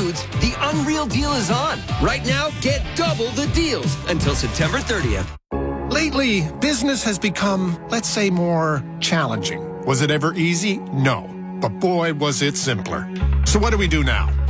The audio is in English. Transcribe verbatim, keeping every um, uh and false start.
Foods, the unreal deal is on. Right now, get double the deals until September thirtieth. Lately, business has become, let's say, more challenging. Was it ever easy? No. But boy, was it simpler. So what do we do now?